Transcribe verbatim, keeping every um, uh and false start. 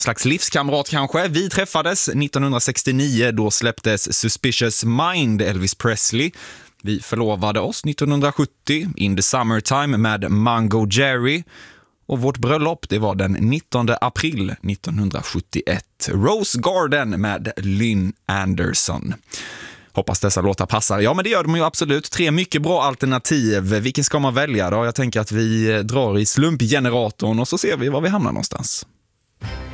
Slags livskamrat kanske. Vi träffades nittonhundrasextionio, då släpptes Suspicious Mind, Elvis Presley. Vi förlovade oss nittonhundrasjuttio, In the Summertime med Mango Jerry. Och vårt bröllop, det var den nittonde april nittonhundrasjuttioett. Rose Garden med Lynn Anderson. Hoppas dessa låtar passar. Ja, men det gör de ju absolut. Tre mycket bra alternativ. Vilken ska man välja då? Jag tänker att vi drar i slumpgeneratorn och så ser vi var vi hamnar någonstans.